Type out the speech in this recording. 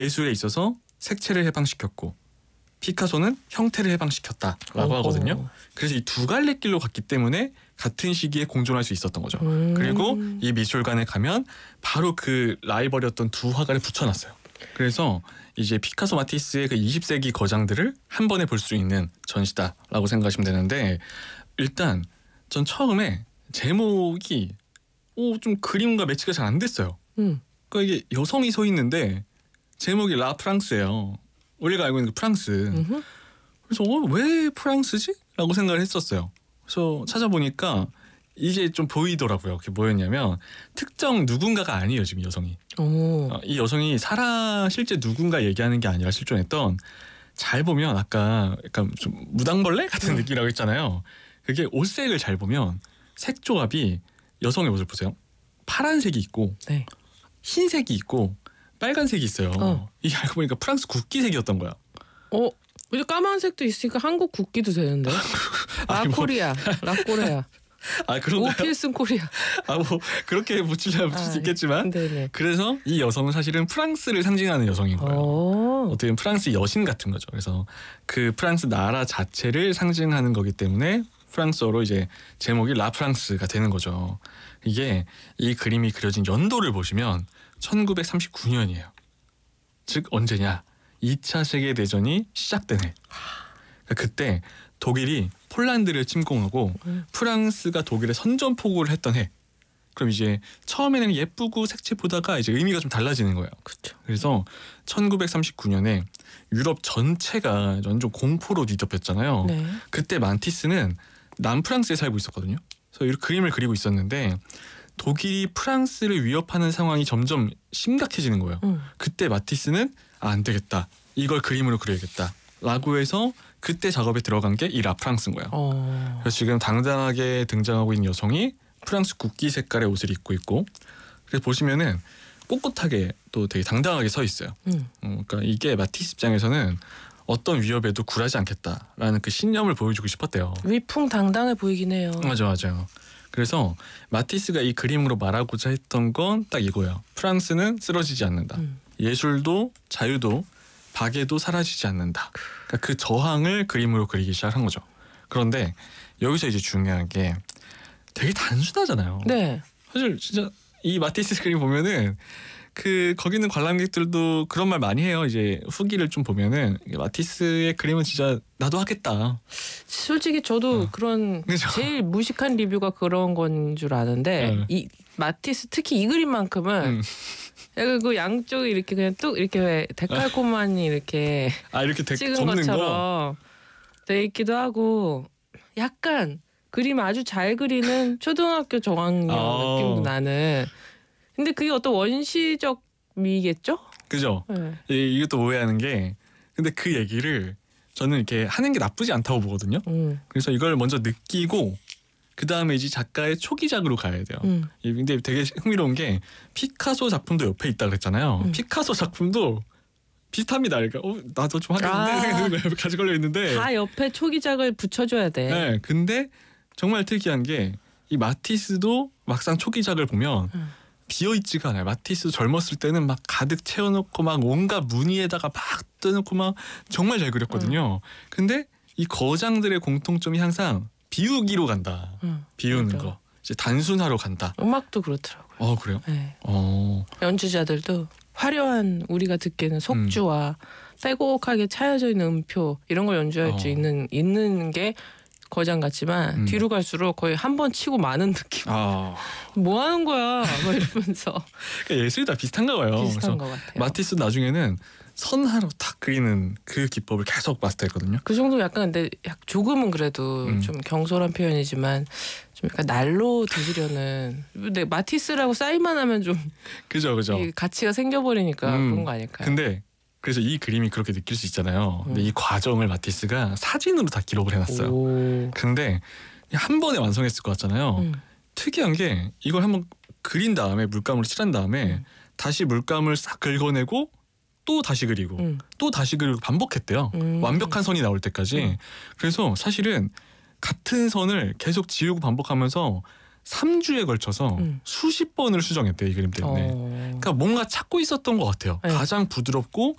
예술에 있어서 색채를 해방시켰고 피카소는 형태를 해방시켰다라고 하거든요. 그래서 이 두 갈래 길로 갔기 때문에 같은 시기에 공존할 수 있었던 거죠. 그리고 이 미술관에 가면 바로 그 라이벌이었던 두 화가를 붙여놨어요. 그래서 이제 피카소 마티스의 그 20세기 거장들을 한 번에 볼 수 있는 전시다라고 생각하시면 되는데, 일단 전 처음에 제목이 좀 그림과 매치가 잘 안 됐어요. 그러니까 이게 여성이 서 있는데 제목이 라 프랑스예요. 우리가 알고 있는 그 프랑스. 그래서 왜 프랑스지? 라고 생각을 했었어요. 그래서 찾아보니까 이게 좀 보이더라고요. 그게 뭐였냐면 특정 누군가가 아니에요. 지금 여성이. 이 여성이 실제 누군가 얘기하는 게 아니라 실존했던, 잘 보면 아까 약간 좀 무당벌레 같은 느낌이라고 했잖아요. 그게 옷색을 잘 보면 색 조합이, 여성의 옷을 보세요. 파란색이 있고 네. 흰색이 있고 빨간색이 있어요. 이게 알고 보니까 프랑스 국기색이었던 거야. 이제 까만색도 있으니까 한국 국기도 되는데. 라코리아, 라꼬레아. 그런가요? 오필슨 코리아. 뭐 그렇게 붙일 수 있겠지만. 네네. 그래서 이 여성은 사실은 프랑스를 상징하는 여성인 거예요. 어떻게 보면 프랑스 여신 같은 거죠. 그래서 그 프랑스 나라 자체를 상징하는 거기 때문에 프랑스어로 이제 제목이 라 프랑스가 되는 거죠. 이게 이 그림이 그려진 연도를 보시면 1939년이에요. 즉 언제냐? 2차 세계대전이 시작된 해. 그러니까 그때 독일이 폴란드를 침공하고 프랑스가 독일에 선전포고를 했던 해. 그럼 이제 처음에는 예쁘고 색채 보다가 이제 의미가 좀 달라지는 거예요. 그렇죠. 그래서 1939년에 유럽 전체가 완전 공포로 뒤덮였잖아요. 네. 그때 마티스는 남프랑스에 살고 있었거든요. 그래서 이렇게 그림을 그리고 있었는데 독일이 프랑스를 위협하는 상황이 점점 심각해지는 거예요. 그때 마티스는 안 되겠다. 이걸 그림으로 그려야겠다. 라고 해서 그때 작업에 들어간 게 이 라 프랑스인 거예요. 그래서 지금 당당하게 등장하고 있는 여성이 프랑스 국기 색깔의 옷을 입고 있고, 그래서 보시면은 꼿꼿하게 또 되게 당당하게 서 있어요. 그러니까 이게 마티스 입장에서는 어떤 위협에도 굴하지 않겠다라는 그 신념을 보여주고 싶었대요. 위풍당당해 보이긴 해요. 맞아요. 그래서 마티스가 이 그림으로 말하고자 했던 건 딱 이거예요. 프랑스는 쓰러지지 않는다. 예술도 자유도 박애도 사라지지 않는다. 그러니까 그 저항을 그림으로 그리기 시작한 거죠. 그런데 여기서 이제 중요한 게 되게 단순하잖아요. 네. 사실 진짜 이 마티스 그림 보면은 거기 있는 관람객들도 그런 말 많이 해요. 이제 후기를 좀 보면은 마티스의 그림은 진짜 나도 하겠다. 솔직히 저도 그런 그죠? 제일 무식한 리뷰가 그런 건 줄 아는데 이 마티스 특히 이 그림만큼은 약간 그 양쪽이 이렇게 그냥 뚝 이렇게 왜 데칼코마니 이렇게 이렇게 찍은 접는 것처럼 돼 있기도 하고, 약간 그림 아주 잘 그리는 초등학교 저학년 느낌도 나는. 근데 그게 어떤 원시적 미겠죠? 그죠? 네. 이것도 오해하는 게, 근데 그 얘기를 저는 이렇게 하는 게 나쁘지 않다고 보거든요. 그래서 이걸 먼저 느끼고 그 다음에 이제 작가의 초기작으로 가야 돼요. 근데 되게 흥미로운 게 피카소 작품도 옆에 있다 그랬잖아요. 피카소 작품도 비슷합니다. 그러니까 나도 좀 하겠는데 같이 걸려 있는데 다 옆에 초기작을 붙여줘야 돼. 네, 근데 정말 특이한 게 이 마티스도 막상 초기작을 보면 비어있지가 않아요. 마티스 젊었을 때는 막 가득 채워놓고 막 온갖 무늬에다가 막 떠놓고 막 정말 잘 그렸거든요. 근데 이 거장들의 공통점이 항상 비우기로 간다. 비우는 거. 이제 단순화로 간다. 음악도 그렇더라고요. 그래요? 네. 연주자들도 화려한 우리가 듣기에는 속주와 빼곡하게 차여져 있는 음표 이런 걸 연주할 수 있는 게 거장 같지만 뒤로 갈수록 거의 한 번 치고 마는 느낌. 뭐 하는 거야? 막 이러면서. 그러니까 예술이 다 비슷한가 봐요. 비슷한 것 같아요. 마티스 나중에는 선하로 탁 그리는 그 기법을 계속 마스터했거든요. 그 정도 약간 근데 조금은 그래도 좀 경솔한 표현이지만 좀 약간 날로 드시려는. 근데 마티스라고 사인만 하면 좀 그죠. 가치가 생겨버리니까 그런 거 아닐까요? 근데 그래서 이 그림이 그렇게 느낄 수 있잖아요. 근데 이 과정을 마티스가 사진으로 다 기록을 해놨어요. 근데 한 번에 완성했을 것 같잖아요. 특이한 게 이걸 한번 그린 다음에 물감으로 칠한 다음에 다시 물감을 싹 긁어내고 또 다시 그리고 또 다시 그리고 반복했대요. 완벽한 선이 나올 때까지. 그래서 사실은 같은 선을 계속 지우고 반복하면서 3주에 걸쳐서 수십 번을 수정했대요. 이 그림 때문에. 그러니까 뭔가 찾고 있었던 것 같아요. 네. 가장 부드럽고